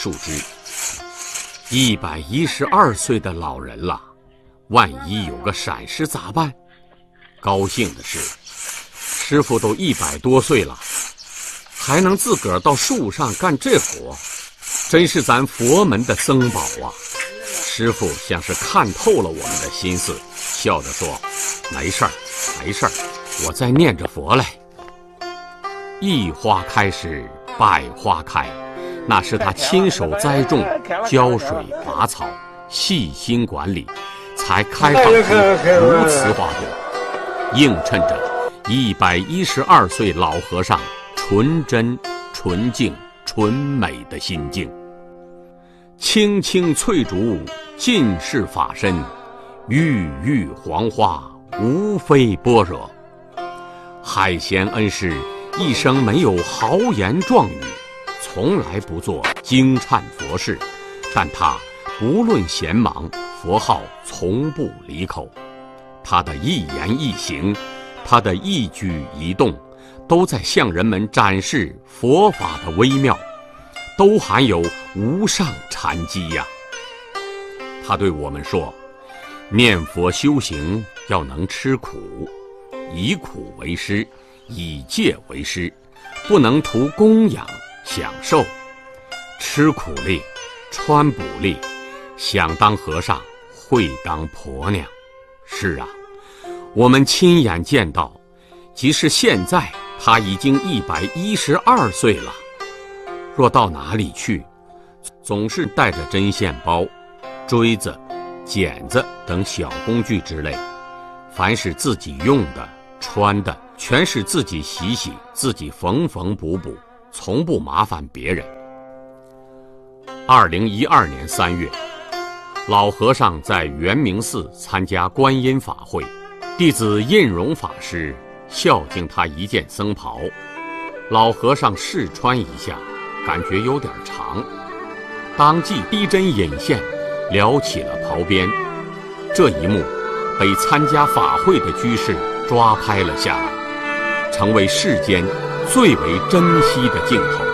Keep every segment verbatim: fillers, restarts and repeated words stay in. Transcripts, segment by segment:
树枝。一百一十二岁的老人了，万一有个闪失咋办？高兴的是，师傅都一百多岁了，还能自个儿到树上干这活，真是咱佛门的僧宝啊！师傅像是看透了我们的心思，笑着说：“没事儿，没事儿，我在念着佛嘞。”一花开时，百花开，那是他亲手栽种、浇水、拔草、细心管理，才开放出如此花朵，映衬着一百一十二岁老和尚纯真、纯净、纯美的心境。青青翠竹，尽是法身；郁郁黄花，无非般若。海贤恩师一生没有豪言壮语，从来不做惊忏佛事，但他不论闲忙，佛号从不离口。他的一言一行，他的一举一动，都在向人们展示佛法的微妙，都含有无上禅机呀。他对我们说，念佛修行要能吃苦，以苦为师，以戒为师，不能图供养享受，吃苦力，穿补力，想当和尚会当婆娘。是啊，我们亲眼见到，即使现在他已经一百一十二岁了，若到哪里去，总是带着针线包、锥子、剪子等小工具之类，凡是自己用的、穿的，全是自己洗洗，自己缝缝补补，从不麻烦别人。二零一二年三月，老和尚在圆明寺参加观音法会，弟子印容法师孝敬他一件僧袍，老和尚试穿一下，感觉有点长，当即逼针引线，撩起了袍边。这一幕被参加法会的居士抓拍了下来，成为世间最为珍惜的镜头。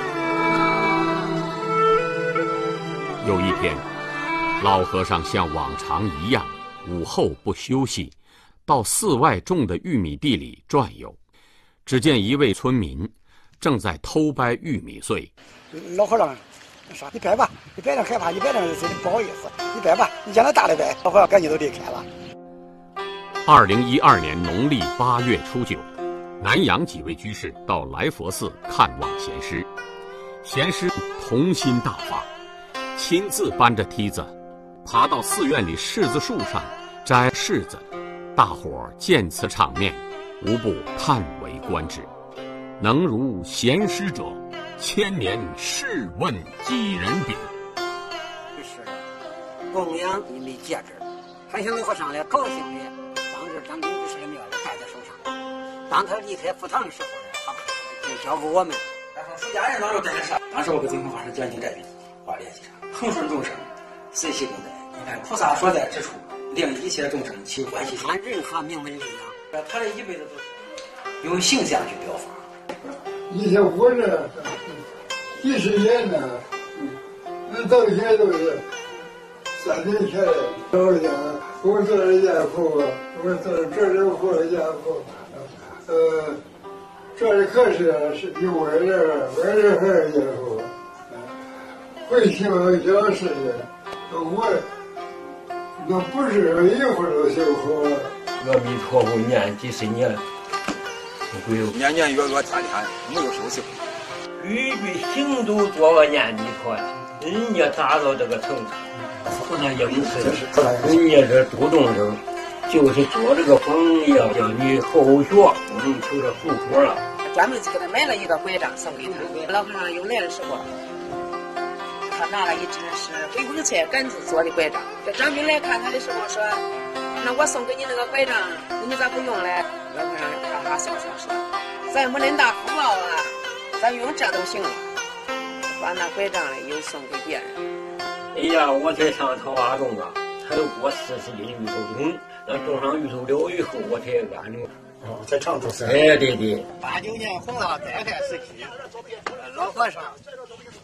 有一天，老和尚像往常一样，午后不休息，到寺外种的玉米地里转悠。只见一位村民正在偷掰玉米穗。 老和尚说：“你掰吧，你掰点害怕，你掰点不好意思，你掰吧，你将来大的掰。”老和尚赶紧都离开了。 二零一二年农历八月初九，南阳几位居士到来佛寺看望贤师，贤师童心大发，亲自搬着梯子爬到寺院里柿子树上摘柿子。大伙儿见此场面，无不叹为观止。能如贤师者，千年试问几人比？ 是供养你的戒指，还想老和尚来高兴的，当时张兵居士的庙也戴在手上。当他离开佛堂的时候呢，他就交给我们。 然后出家人当时戴上，当时我给净空法师讲经这边话联系上，恒顺众生，随喜共在。你看菩萨所在之处，令一切众生起欢喜心。 他任何名闻利养， 他这一辈子都是用形象去表法。 以前活着几十年呢，那到现在都是三年前的。我讲，我做了家父，我做了这里活家父，呃，这里可是是比我这我这还是家父，会修小事的，我那不是一会儿都修好。 阿弥陀佛念几十年。 年年月月天天没有休息， 句句行都做个念弥陀，人家达到这个程度，不能应试，人家这主动生，就是做这个榜样，叫你后学能求着福果了。 专门给他买了一个拐杖送给他，老和尚有来的时候，他拿了一只是回风菜杆子做的拐杖。这张兵来看他的时候说：“那我送给你那个拐杖，你咋不用嘞？”老和尚哈哈笑笑说：“咱没恁大福报啊，咱用这都行了。”把那拐杖嘞又送给别人。 哎呀，我才上桃花种啊，才有过四十斤芋头种，那种上芋头了以后，我才安住。 哦，在长春。 哎，对对。 八九年红了，再开时期，老和尚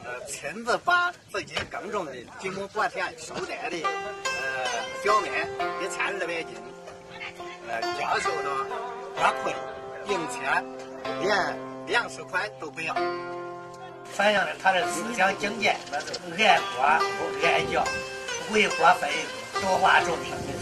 呃，亲自把自己耕种的几亩薄田收摘的呃小麦一千二百斤，呃，交收到花铺里，并且连粮食款都不要。 反映了他的思想境界，那是爱国不爱教，为国分多花种地。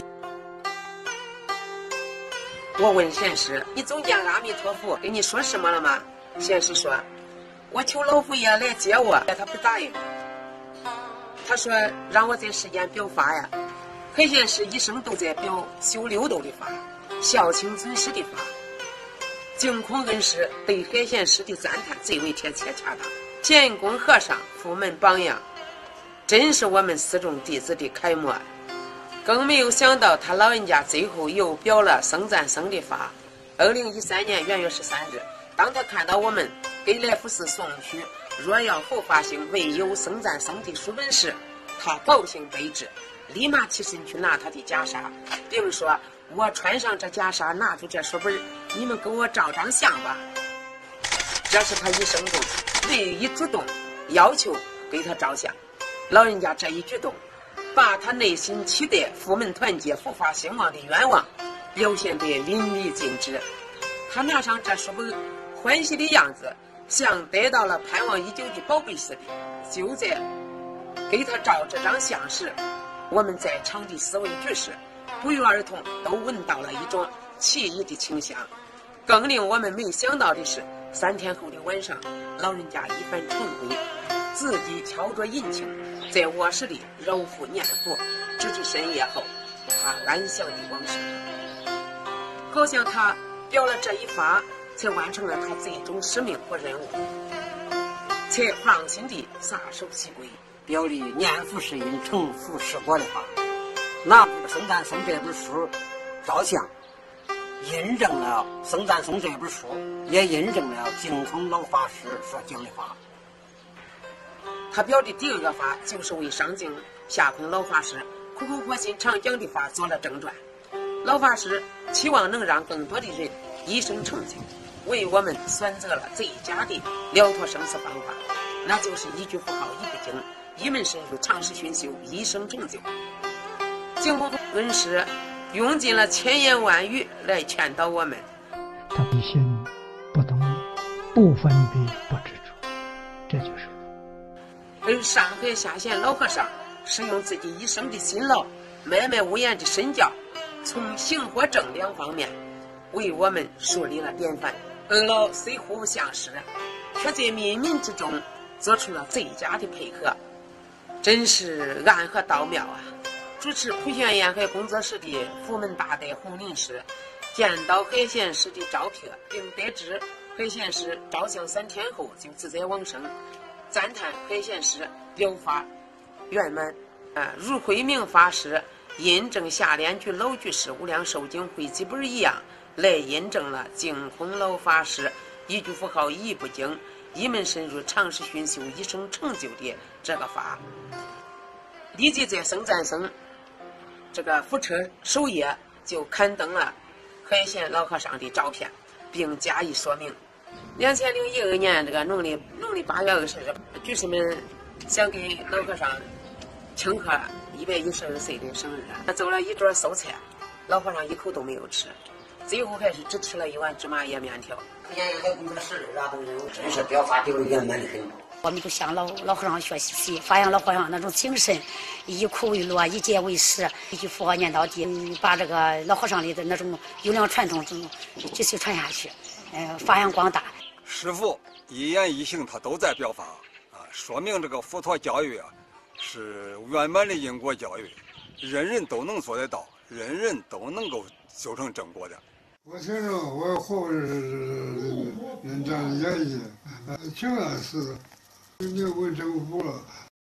我问贤师：“你总见阿弥陀佛跟你说什么了吗？”贤师说：“我求老佛爷来接我，他不答应。他说让我在世间表法呀。海贤师一生都在表修六道的法，孝亲尊师的法。净空恩师对海贤师的赞叹最为贴切恰当。建功和尚府门榜样，真是我们四众弟子的楷模。更没有想到他老人家最后又表了僧赞僧的法。二零一三年元月十三日，当他看到我们给来福寺送去若要后发行唯有僧赞僧的书本时，他高兴悲之，立马起身去拿他的袈裟，并说：“我穿上这袈裟，拿出这书本，你们给我照张相吧。”这是他一生中唯一主动要求给他照相。老人家这一举动，把他内心期待佛门团结、佛法兴旺的愿望表现得淋漓尽致。他拿上这书本，欢喜的样子像得到了盼望已久的宝贝似的。就在给他照这张相时，我们在场的四位居士不约而同都闻到了一种奇异的清香。更令我们没想到的是，三天后的晚上，老人家一番晨归，自己敲着引磬，在卧室里揉腹念佛，直至深夜后，他安详的往生。好像他表了这一法，才完成了他最终使命和任务，才放心地撒手西归， 表里念佛是因，成佛是果的法。拿《僧赞僧》这本书照相，印证了《僧赞僧》这本书，也印证了净空老法师所讲的法。 他表的第二个法，就是为上净下空老法师苦口婆心常讲的法做了正传。老法师期望能让更多的人一生成就，为我们选择了最佳的了脱生死方法，那就是一句佛号一部经，一门深入，长时熏修，一生成就。净空恩师用尽了千言万语来劝导我们， 他不信不懂，不分别不执着，这就是。 而上海下县老和尚是用自己一生的辛劳，脉脉无言的身教，从行和正两方面为我们树立了典范。二老虽互不相识，却在冥冥之中做出了最佳的配合，真是暗合道妙啊！主持普贤沿海工作室的佛门大德洪林师见到海贤师的照片，并得知海贤师照相三天后就自在往生，赞叹海贤师表法圆满，啊，如慧明法师印证下联居老居士无量寿经汇集本一样，来印证了净空老法师一句佛号一部经，一门深入，长时熏修，一生成就的这个法。立即在僧赞僧这个佛车首页就刊登了海贤老和尚的照片，并加以说明。两千零一二年这个农历农历八月二十日，居士们想给老和尚庆贺一百一十二岁的生日，他做了一桌素菜，老和尚一口都没有吃，最后还是只吃了一碗芝麻叶面条。 沿海工作室的等人物真是表法丢圆满的很。 我们就向老老和尚学习，发扬老和尚那种精神，以苦为乐，以戒为师，一句佛念到底，把这个老和尚里的那种优良传统继续传下去，呃，发扬光大。 师父一言一行他都在表法啊，说明这个佛陀教育啊是圆满的因果教育，人人都能做得到，人人都能够修成正果的。 我听着我后人人这样演绎，挺难死的。你问政府了，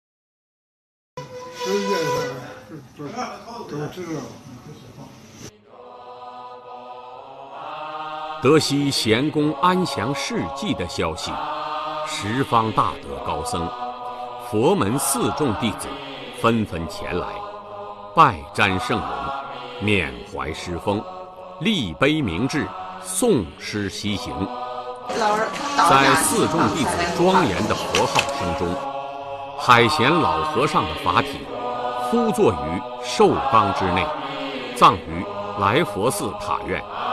世界上都都知道。 得悉贤公安详事迹的消息，十方大德高僧、佛门四众弟子纷纷前来，拜瞻圣容，缅怀师风，立碑铭志，诵诗西行。在四众弟子庄严的佛号声中， 海贤老和尚的法体敷坐于寿缸之内，葬于来佛寺塔院。